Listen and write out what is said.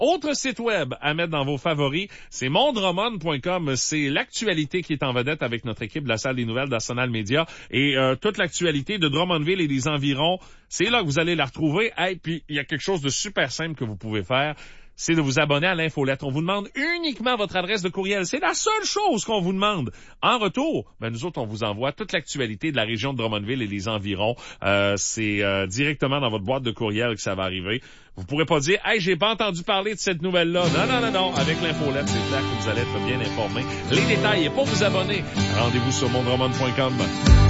Autre site web à mettre dans vos favoris, c'est mondroman.com. C'est l'actualité qui est en vedette avec notre équipe de la salle des nouvelles d'Arsenal Média. Et toute l'actualité de Drummondville et des environs, c'est là que vous allez la retrouver. Et puis, il y a quelque chose de super simple que vous pouvez faire. C'est de vous abonner à l'infolettre. On vous demande uniquement votre adresse de courriel. C'est la seule chose qu'on vous demande. En retour, nous autres, on vous envoie toute l'actualité de la région de Drummondville et les environs. C'est directement dans votre boîte de courriel que ça va arriver. Vous pourrez pas dire « Hey, j'ai pas entendu parler de cette nouvelle-là ». Non. Avec l'infolettre, c'est clair que vous allez être bien informé. Les détails et pour vous abonner, rendez-vous sur mondroman.com.